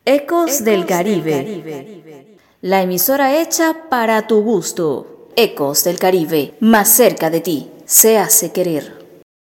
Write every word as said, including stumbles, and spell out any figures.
Ecos del Caribe. La emisora hecha para tu gusto. Ecos del Caribe, más cerca de ti, se hace querer.